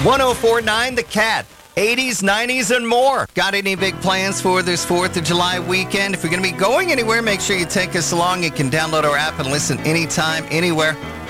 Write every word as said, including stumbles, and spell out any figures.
one oh four point nine The Cat. eighties, nineties, and more. Got any big plans for this fourth of July weekend? If you're going to be going anywhere, make sure you take us along. You can download our app and listen anytime, anywhere.